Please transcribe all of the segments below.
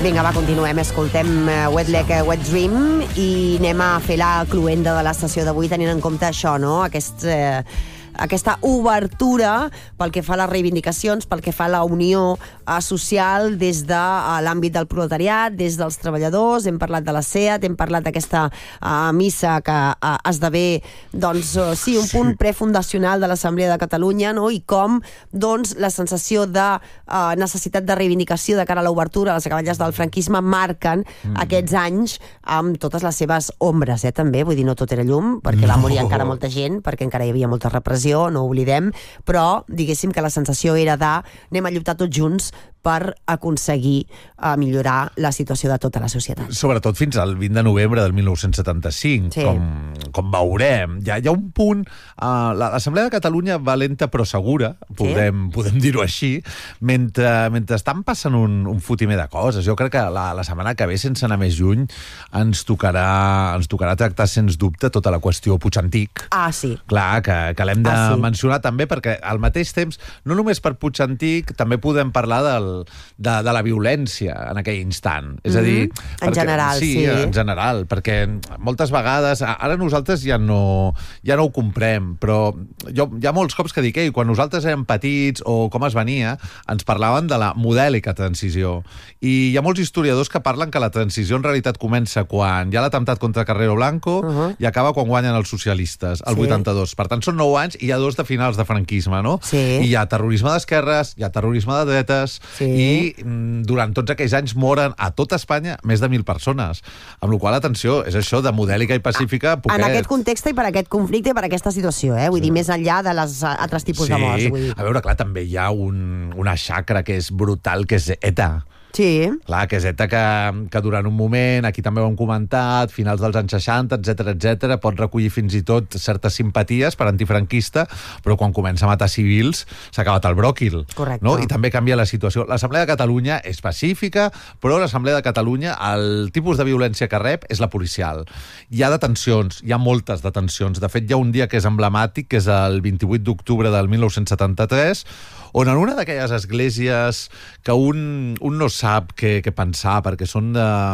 Vinga, va, continuem. Escoltem Wet Leg, Wet Dream i anem a fer la cluenda de la sessió d'avui tenint en compte això, no? Aquesta obertura pel que fa a les reivindicacions, pel que fa a la unió social des de l'àmbit del proletariat, des dels treballadors. Hem parlat de la SEAT, hem parlat d'aquesta missa que esdevé, doncs, sí, un punt prefundacional de l'Assemblea de Catalunya, no? I com, doncs, la sensació de necessitat de reivindicació de cara a l'obertura a les acaballes del franquisme marquen aquests anys amb totes les seves ombres, també. Vull dir, no tot era llum, perquè va morir encara molta gent, perquè encara hi havia molta repressió, no ho oblidem, però diguéssim que la sensació era de anem a lluitar tots junts per aconseguir millorar la situació de tota la societat. Sobretot fins al 20 de novembre del 1975, sí. com veurem. Hi ha un punt... L'Assemblea de Catalunya va lenta però segura, podem dir-ho així, mentre estan passant un fotimer de coses. Jo crec que la setmana que ve, sense anar més lluny, ens tocarà tractar, sens dubte, tota la qüestió Puig-Antic. Ah, sí. Clar, que l'hem de mencionar també, perquè al mateix temps, no només per Puig-Antic, també podem parlar de la violència en aquell instant. És a dir... En general, sí. Sí, en general, perquè moltes vegades... Ara nosaltres ja no ho comprem, però hi ha molts cops que dic, quan nosaltres érem petits o com es venia, ens parlaven de la modèlica transició. I hi ha molts historiadors que parlen que la transició en realitat comença quan hi ha l'atemptat contra Carrero Blanco i acaba quan guanyen els socialistes, el 82. Per tant, són 9 anys i hi ha 2 de finals de franquisme, no? Sí. I hi ha terrorisme d'esquerres, hi ha terrorisme de dretes, i durant tots aquells anys moren a tot Espanya més de 1.000 persones. Amb la qual, atenció, és això de modèlica i pacífica, poquet. En aquest context i per aquest conflicte i per aquesta situació, vull dir, més enllà de les altres tipus de morts. Vull dir. A veure, clar, també hi ha una xacra que és brutal, que és ETA. Sí. Clar, que és ETA que durant un moment, aquí també ho hem comentat, finals dels anys 60, etc, pot recollir fins i tot certes simpaties per antifranquista, però quan comença a matar civils s'ha acabat el bròquil. Correcte. No? I també canvia la situació. L'Assemblea de Catalunya és pacífica, però l'Assemblea de Catalunya, el tipus de violència que rep és la policial. Hi ha detencions, hi ha moltes detencions. De fet, hi ha un dia que és emblemàtic, que és el 28 d'octubre del 1973, on en una d'aquelles esglésies que un no sap què pensar, perquè són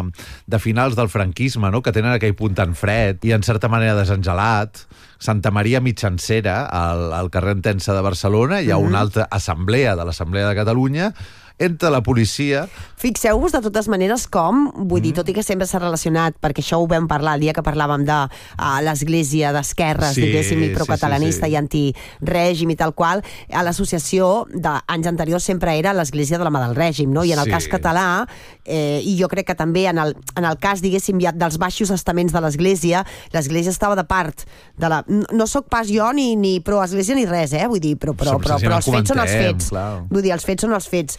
de finals del franquisme, no? Que tenen aquell punt tan fred i en certa manera desengelat, Santa Maria Mitjancera, al carrer Entença de Barcelona, hi ha una altra assemblea de l'Assemblea de Catalunya, entre la policia... Fixeu-vos de totes maneres com, vull dir, tot i que sempre s'ha relacionat, perquè això ho vam parlar el dia que parlàvem de l'església d'esquerres, diguéssim, i procatalanista i antirègim i tal qual, a l'associació d'anys anteriors sempre era l'església de la mà del règim, no? I en el cas català, i jo crec que també en el cas, diguéssim, dels baixos estaments de l'església estava de part de la... No sóc pas jo ni pro-església ni res, vull dir, però els fets són els fets. Vull dir, els fets són els fets.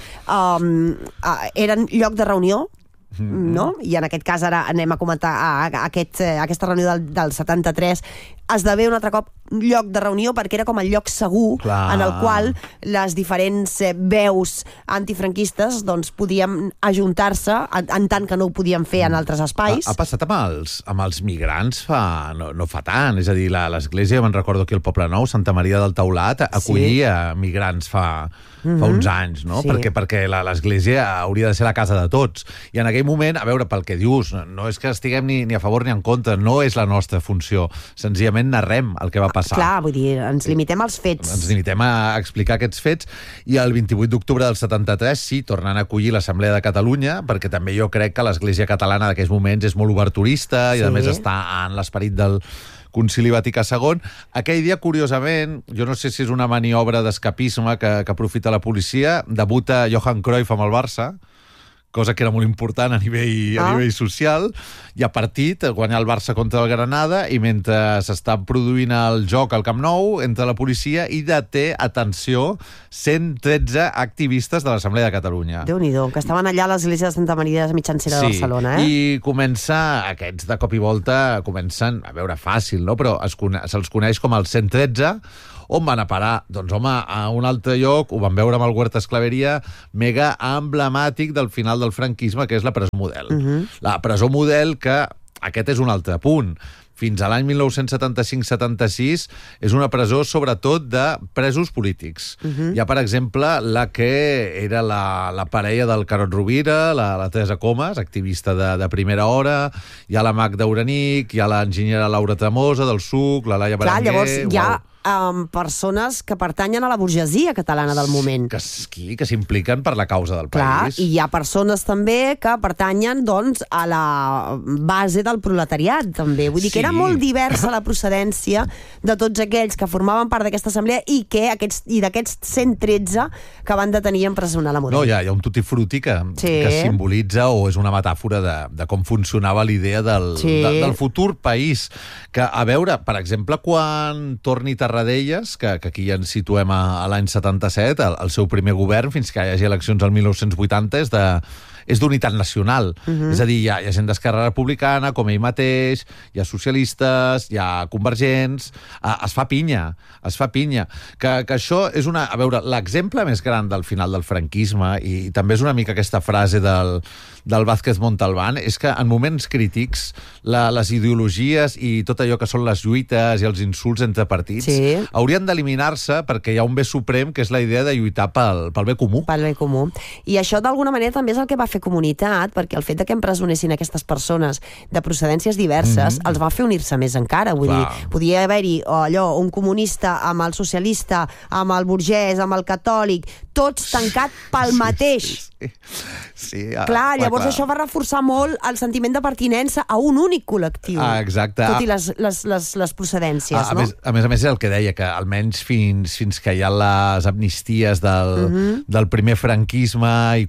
Eren lloc de reunió, no? I en aquest cas ara anem a comentar aquesta reunió del 73 esdevé un altre cop lloc de reunió perquè era com el lloc segur en el qual les diferents veus antifranquistes doncs podien ajuntar-se en tant que no ho podien fer en altres espais. Ha passat amb els migrants no fa tant, és a dir, l'església, me'n recordo aquí al Poble Nou, Santa Maria del Taulat, acollia migrants fa uns anys, no? Perquè l'església hauria de ser la casa de tots. I en aquell moment, a veure, pel que dius, no és que estiguem ni a favor ni en contra, no és la nostra funció, senzillament narrem el que va passar. Clar, vull dir, ens limitem als fets. Ens limitem a explicar aquests fets, i el 28 d'octubre del 73 sí, tornen a acollir l'Assemblea de Catalunya, perquè també jo crec que l'Església catalana d'aquells moments és molt oberturista i a més està en l'esperit del Concili Vaticà II. Aquell dia, curiosament, jo no sé si és una maniobra d'escapisme que aprofita la policia, debuta Johan Cruyff amb el Barça, cosa que era molt important a nivell social. Hi ha partit, guanyar el Barça contra el Granada, i mentre s'està produint el joc al Camp Nou, entra la policia i deté, atenció, 113 activistes de l'Assemblea de Catalunya. Déu-n'hi-do, que estaven allà a l'església de Santa Maria de Mitjancera de Barcelona, I aquests de cop i volta comencen, a veure, fàcil, no? Però se'ls coneix com el 113. On van a parar? Doncs, home, a un altre lloc, ho van veure amb el Huertas Clavería, mega emblemàtic del final del franquisme, que és la presó Model. La presó Model, que aquest és un altre punt. fins a l'any 1975-76 és una presó sobretot de presos polítics. Hi ha, per exemple, la que era la parella del Carod Rovira, la Teresa Comas, activista de primera hora, hi ha la Magda Uranic, hi ha l'enginyera Laura Tremosa del SUC, la Laia Berenguer... Clar, llavors hi ha persones que pertanyen a la burgesia catalana del moment. Que s'impliquen per la causa del país. I hi ha persones també que pertanyen, doncs, a la base del proletariat, també. Vull dir que era molt diversa la procedència de tots aquells que formaven part d'aquesta assemblea i d'aquests 113 que van detenir i empresonar la Morell. No, hi ha un tutti frutti que simbolitza o és una metàfora de com funcionava l'idea del futur país. Que, a veure, per exemple, quan torni Tarradellas, que aquí ja ens situem a l'any 77, el seu primer govern, fins que hi hagi eleccions al 1980, és d'unitat nacional. És a dir, hi ha gent d'Esquerra Republicana, com ell mateix, hi ha socialistes, hi ha convergents... Es fa pinya. Que això és una... A veure, l'exemple més gran del final del franquisme, i també és una mica aquesta frase del Vázquez Montalbán, és que en moments crítics les ideologies i tot allò que són les lluites i els insults entre partits haurien d'eliminar-se perquè hi ha un bé suprem, que és la idea de lluitar pel bé comú. Pel bé comú. I això, d'alguna manera, també és el que va fer comunitat, perquè el fet de que empresonessin aquestes persones de procedències diverses els va fer unir-se més encara. Vull dir, podia haver-hi un comunista amb el socialista, amb el burgès, amb el catòlic, tots tancats pel mateix. Clar, llavors això va reforçar molt el sentiment de pertinença a un únic col·lectiu. Exacte. Tot i les procedències, no? A més, és el que deia, que almenys fins que hi ha les amnisties del primer franquisme i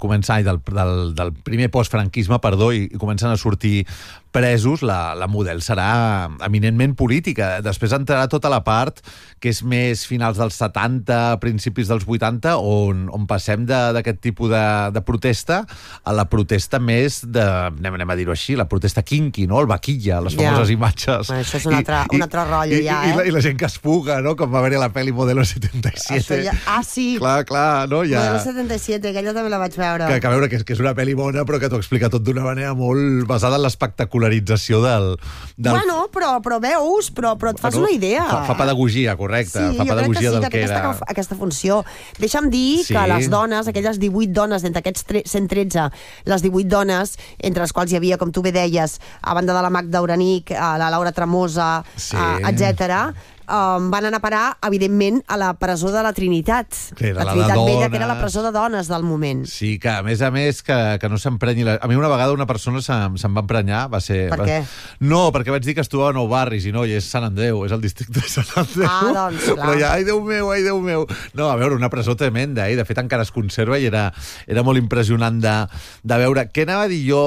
del primer postfranquisme, perdó, i comencen a sortir presos, la model serà eminentment política. Després entrarà tota la part que és més finals dels 70, principis dels 80, on passem d'aquest tipus de protesta a la protesta més de, anem a dir-ho així, la protesta kinky, no? El vaquilla, les famoses imatges. Això és un altre rotllo, I la gent que es fuga, no? Com va haver-hi a la pel·li Modelo 77. Sí. Clar, no? Modelo 77, aquella també la vaig veure. Que a veure, que és una pel·li bona, però que t'ho explica tot d'una manera molt basada en l'espectacularització del... Bueno, però veus, però et fas una idea. Fa pedagogia, correcte. Fa pedagogia del que era... Aquesta funció. Deixa'm dir que les dones, aquelles 18 dones, d'entre aquests 113, les 18 dones, entre les quals hi havia, com tu bé deies, a banda de la Magda Uranic, la Laura Tremosa, etcètera, van anar a parar, evidentment, a la presó de la Trinitat. La Trinitat Vella, que era la presó de dones del moment. Sí, que a més, que no s'emprenyi... A mi una vegada una persona se'n va emprenyar, va ser... Per què? No, perquè vaig dir que es trobava a Nou Barris, i no, i és Sant Andreu, és el districte de Sant Andreu. Doncs, clar. Però ja, ai, Déu meu. No, a veure, una presó tremenda, de fet encara es conserva i era molt impressionant de veure. Què anava a dir jo?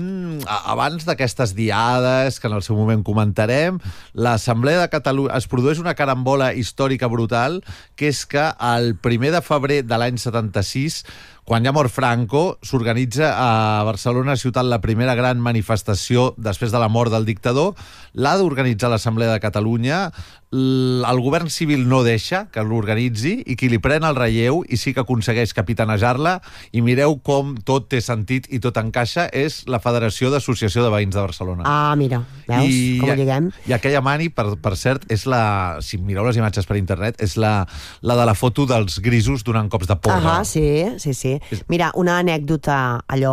Abans d'aquestes diades, que en el seu moment comentarem, l'Assemblea de Catalunya es produeix una carambola històrica brutal, que és que el 1 de febrer de l'any 76, quan ja mor Franco, s'organitza a Barcelona ciutat la primera gran manifestació després de la mort del dictador. L'ha d'organitzar l'Assemblea de Catalunya. El govern civil no deixa que l'organitzi, i qui li pren el relleu i sí que aconsegueix capitanejar-la, i mireu com tot té sentit i tot encaixa, és la Federació d'Associació de Veïns de Barcelona. Mira, veus com ho lliguem? I aquella mani, per cert, és si mireu les imatges per internet, és la de la foto dels grisos donant cops de porra. Sí. Mira, una anècdota allò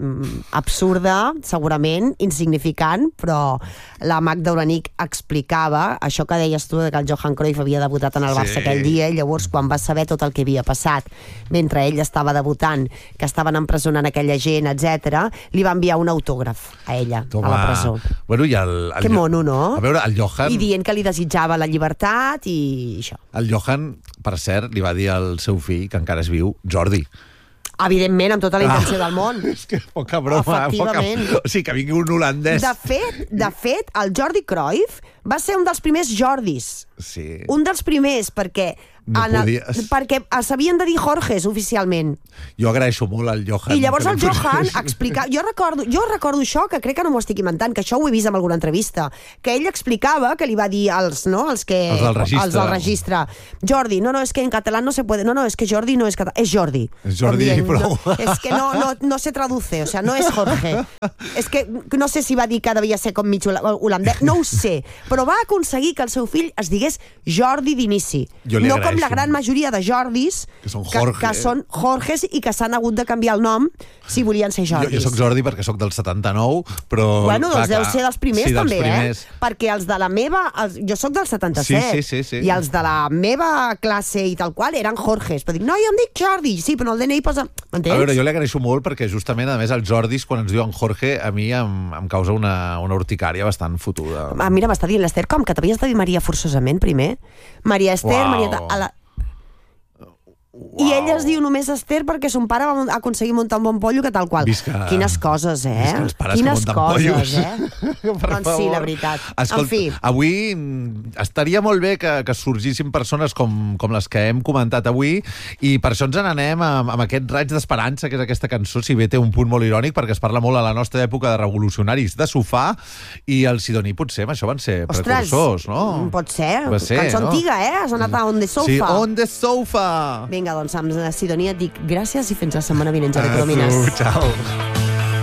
absurda, segurament, insignificant, però la Magda Uranic explicava això que deies tu, que el Johan Cruyff havia debutat en el Barça aquell dia, i llavors quan va saber tot el que havia passat mentre ell estava debutant, que estaven empresonant aquella gent, etc., li va enviar un autògraf a ella, a la presó. Bueno, que mono, no? A veure, el Johan... I dient que li desitjava la llibertat i això. El Johan, per cert, li va dir al seu fill, que encara es viu, Jordi. Evidentment, amb tota la intenció del món. És que poca broma. Efectivament. O sigui, que vingui un holandès. De fet, el Jordi Cruyff va ser un dels primers Jordis. Sí. Un dels primers, perquè... perquè s'havien de dir Jorges oficialment. Jo agraeixo molt al Johan. I llavors el Johan explicava... Jo recordo això, que crec que no m'ho estic inventant, que això ho he vist en alguna entrevista, que ell explicava que li va dir als del registre. Jordi, no, és que en català no se puede... No, és que Jordi no és català, és Jordi. És Jordi i prou. És que no se traduce, o sea, no és Jorge. És que no sé si va dir que devia ser com mig holandès, no ho sé, però va aconseguir que el seu fill es digués Jordi d'inici. No com la gran majoria de Jordis que són Jorges i que s'han hagut de canviar el nom si volien ser Jordis. Jo soc Jordi perquè soc del 79, però... Bueno, doncs deu ser dels primers, també, perquè els de la meva... Jo soc del 77, sí. I els de la meva classe i tal qual eren Jorges. Però dic, no, jo em dic Jordi, sí, però el DNI posa... M'entens? A veure, jo li agraeixo molt perquè justament, a més, els Jordis, quan ens diuen Jorge, a mi em causa una urticària bastant fotuda. Mira, m'està dient l'Ester com que t'havies de dir Maria forçosament, primer. Maria Ester, I ella es diu només Esther perquè son pare va aconseguir muntar un bon pollo que tal qual. Quines coses, Visca els pares que munten pollos. Doncs sí, la veritat. Escolta, en fi. Avui estaria molt bé que sorgissin persones com les que hem comentat avui i per això ens n'anem amb aquest raig d'esperança, que és aquesta cançó, si bé té un punt molt irònic, perquè es parla molt a la nostra època de revolucionaris de sofà, i el Sidoní potser amb això van ser precursors, no? Pot ser. Cançó antiga, Has anat a On the Sofa. Sí, On the Sofa. Vinga, doncs amb Sidonia et dic gràcies i fins la setmana vinent, Javi Colomines. Ciao.